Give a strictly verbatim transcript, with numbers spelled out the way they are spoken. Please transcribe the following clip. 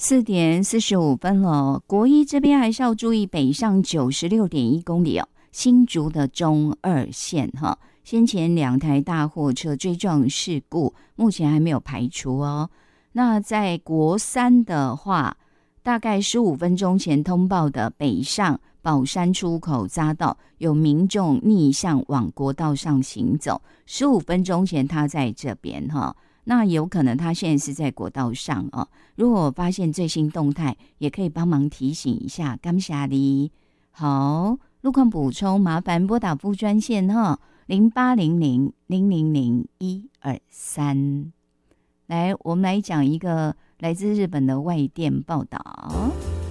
四点四十五分了，国一这边还是要注意北上九十六点一公里哦，新竹的中二线哈，先前两台大货车追撞事故，目前还没有排除哦。那在国三的话，大概十五分钟前通报的北上宝山出口匝道有民众逆向往国道上行走，十五分钟前他在这边哈。那有可能他现在是在国道上哦，如果发现最新动态，也可以帮忙提醒一下，感谢你。好，路况补充，麻烦拨打副专线哈，零八零零零零零一二三。来，我们来讲一个来自日本的外电报道。